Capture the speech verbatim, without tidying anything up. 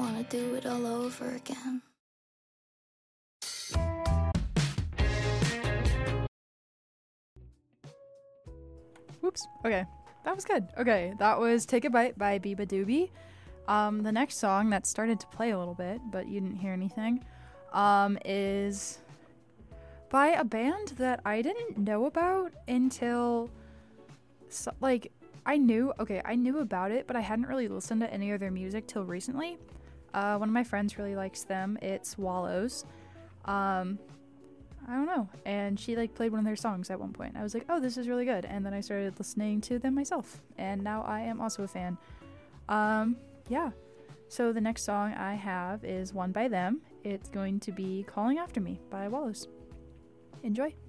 wanna do it all over again. Whoops. Okay. That was good. Okay. That was Take a Bite by Biba Doobie. Um, the next song that started to play a little bit, but you didn't hear anything, um, is by a band that I didn't know about until, so, like, I knew, okay, I knew about it, but I hadn't really listened to any of their music till recently. Uh, one of my friends really likes them. It's Wallows. Um, I don't know. And she, like, played one of their songs at one point. I was like, oh, this is really good. And then I started listening to them myself. And now I am also a fan. Um, yeah. So the next song I have is one by them. It's going to be Calling After Me by Wallows. Enjoy.